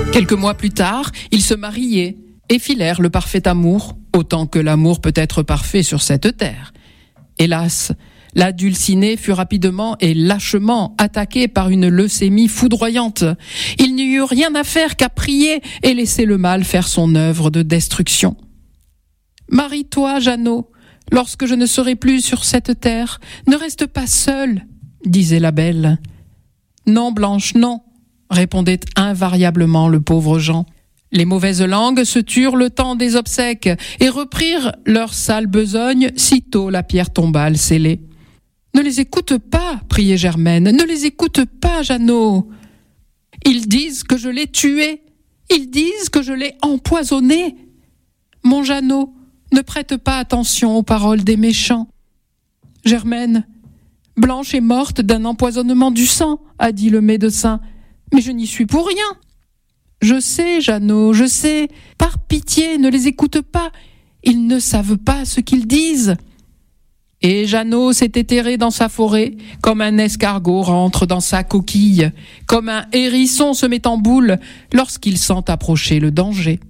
Quelques mois plus tard, ils se mariaient et filèrent le parfait amour, autant que l'amour peut être parfait sur cette terre. Hélas, la Dulcinée fut rapidement et lâchement attaquée par une leucémie foudroyante. Il n'y eut rien à faire qu'à prier et laisser le mal faire son œuvre de destruction. « Marie-toi, Jeannot, lorsque je ne serai plus sur cette terre, ne reste pas seule, » disait la belle. « Non, Blanche, non, » répondait invariablement le pauvre Jean. Les mauvaises langues se turent le temps des obsèques et reprirent leur sale besogne sitôt la pierre tombale scellée. « Ne les écoute pas, priait Germaine, ne les écoute pas, Jeannot. Ils disent que je l'ai tué, ils disent que je l'ai empoisonné. Mon Jeannot, ne prête pas attention aux paroles des méchants. Germaine, Blanche est morte d'un empoisonnement du sang, a dit le médecin, mais je n'y suis pour rien. Je sais, Jeannot, je sais, par pitié, ne les écoute pas, ils ne savent pas ce qu'ils disent. » Et Jeannot s'était terré dans sa forêt, comme un escargot rentre dans sa coquille, comme un hérisson se met en boule lorsqu'il sent approcher le danger.